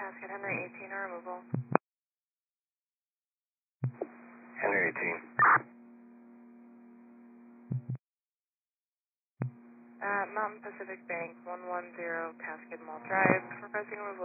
Cascade, Henry 18, or removal. Henry 18. Mountain Pacific Bank, 110 Cascade Mall Drive, requesting removal.